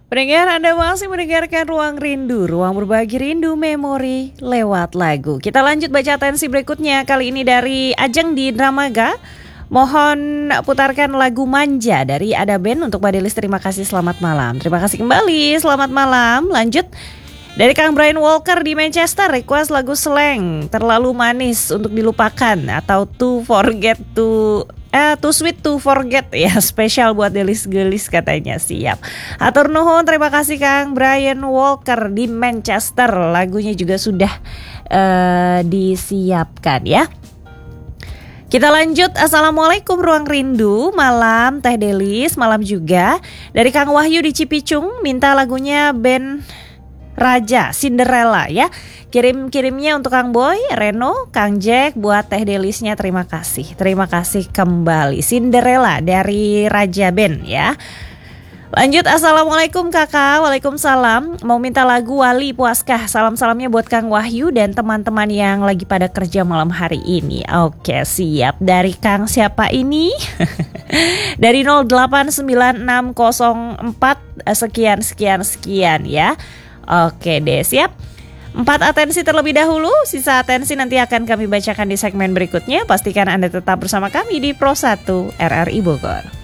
Pendengar, Anda masih mendengarkan Ruang Rindu, ruang berbagi rindu memori lewat lagu. Kita lanjut baca atensi berikutnya, kali ini dari Ajeng di Dramaga. Mohon putarkan lagu Manja dari Ada Band untuk Mbak Delis. Terima kasih, selamat malam. Terima kasih kembali, selamat malam. Lanjut dari Kang Brian Walker di Manchester, request lagu Slang, Terlalu Manis untuk Dilupakan atau Too Sweet to Forget ya, spesial buat Delis Gelis katanya. Siap. Atur nuhun, terima kasih Kang Brian Walker di Manchester. Lagunya juga sudah disiapkan ya. Kita lanjut. Assalamualaikum Ruang Rindu, malam Teh Delis, malam juga. Dari Kang Wahyu di Cipicung, minta lagunya band Raja Cinderella ya. Kirimnya untuk Kang Boy, Reno, Kang Jack, buat Teh Delisnya. Terima kasih kembali. Cinderella dari Raja Band ya. Lanjut, assalamualaikum kakak. Waalaikumsalam. Mau minta lagu Wali Puaskah. Salam-salamnya buat Kang Wahyu dan teman-teman yang lagi pada kerja malam hari ini. Oke, siap. Dari Kang siapa ini? Dari 089604 sekian ya. Oke deh, siap. 4 atensi terlebih dahulu, sisa atensi nanti akan kami bacakan di segmen berikutnya. Pastikan Anda tetap bersama kami di Pro 1 RRI Bogor.